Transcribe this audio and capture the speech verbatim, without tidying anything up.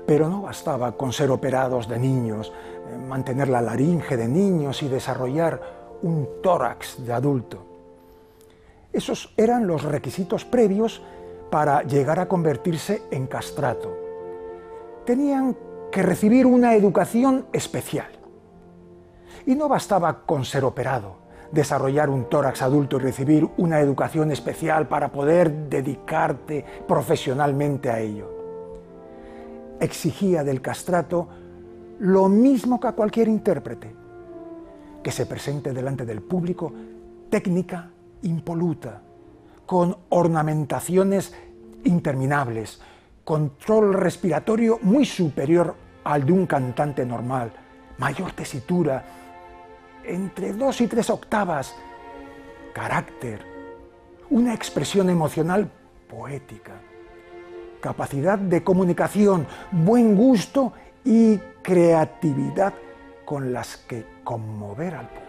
Pero no bastaba con ser operados de niños, mantener la laringe de niños y desarrollar un tórax de adulto. Esos eran los requisitos previos para llegar a convertirse en castrato. Tenían que recibir una educación especial. Y no bastaba con ser operado, desarrollar un tórax adulto y recibir una educación especial para poder dedicarte profesionalmente a ello. Exigía del castrato lo mismo que a cualquier intérprete, que se presente delante del público técnica impoluta, con ornamentaciones interminables, control respiratorio muy superior al de un cantante normal, mayor tesitura, entre dos y tres octavas, carácter, una expresión emocional poética, capacidad de comunicación, buen gusto y creatividad con las que conmover al público.